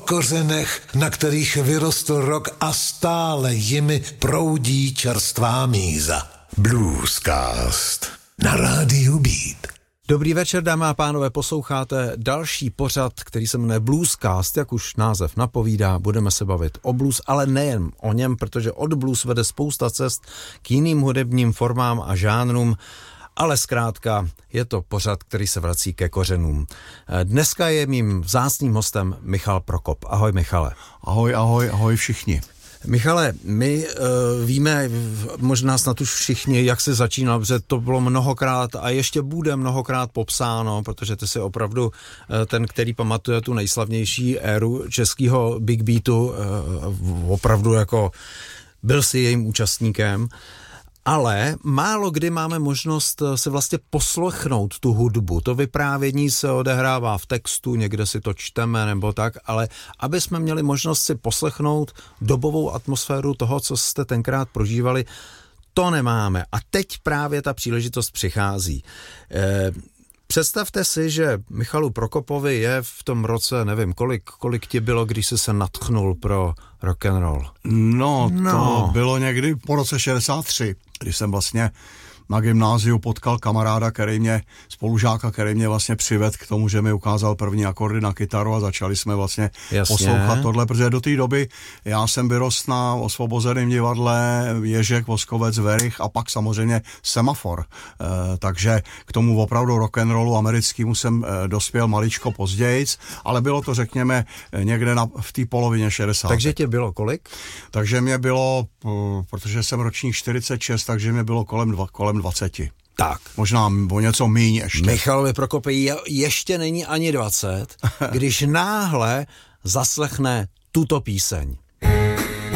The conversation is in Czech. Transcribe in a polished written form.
kořenech, na kterých vyrostl rok a stále jimi proudí čerstvá míza. Bluescast na rádiu Beat. Dobrý večer, dámy a pánové, posloucháte další pořad, který se jmenuje Bluescast, jak už název napovídá, budeme se bavit o blues, ale nejen o něm, protože od blues vede spousta cest k jiným hudebním formám a žánrům, ale zkrátka je to pořad, který se vrací ke kořenům. Dneska je mým vzácným hostem Michal Prokop. Ahoj, Michale. Ahoj všichni. Michale, my víme, možná snad už všichni, jak se začínal, protože to bylo mnohokrát a ještě bude mnohokrát popsáno, protože ty jsi opravdu ten, který pamatuje tu nejslavnější éru českého Big Beatu, opravdu jako byl si jejím účastníkem. Ale málo kdy máme možnost se vlastně poslechnout tu hudbu. To vyprávění se odehrává v textu, někde si to čteme nebo tak, ale aby jsme měli možnost si poslechnout dobovou atmosféru toho, co jste tenkrát prožívali, to nemáme. A teď právě ta příležitost přichází. Představte si, že Michalu Prokopovi je v tom roce, nevím, kolik ti bylo, když jsi se nadchnul pro rock and roll? No, to bylo někdy po roce 63, když jsem vlastně na gymnáziu potkal kamaráda, spolužáka, který mě vlastně přivedl k tomu, že mi ukázal první akordy na kytaru a začali jsme vlastně poslouchat tohle, protože do té doby já jsem vyrost na Osvobozeném divadle, Ježek, Voskovec, Verich a pak samozřejmě Semafor. Takže k tomu opravdu rock'n'rollu americkému jsem dospěl maličko pozdějc, ale bylo to, řekněme, někde v té polovině 60. Takže tě bylo kolik? Takže mě bylo, protože jsem ročník 46, takže mě bylo kolem 20. Tak. Možná o něco míň ještě. Michalovi Prokopi ještě není ani 20, když náhle zaslechne tuto píseň.